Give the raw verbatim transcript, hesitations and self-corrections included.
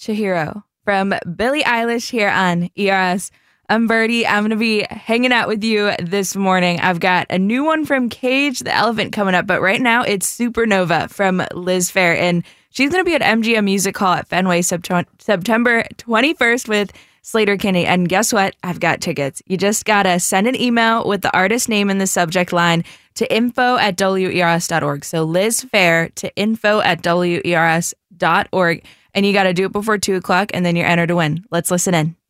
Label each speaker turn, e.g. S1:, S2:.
S1: Chihiro from Billie Eilish here on E R S. I'm Birdie. I'm going to be hanging out with you this morning. I've got a new one from Cage the Elephant coming up, but right now it's Supernova from Liz Phair, and she's going to be at M G M Music Hall at Fenway Sept- September twenty-first with Sleater-Kinney. And guess what? I've got tickets. You just got to send an email with the artist name in the subject line to info at W E R S dot org. So Liz Phair to info at W E R S dot org. And you got to do it before two o'clock, and then you're entered to win. Let's listen in.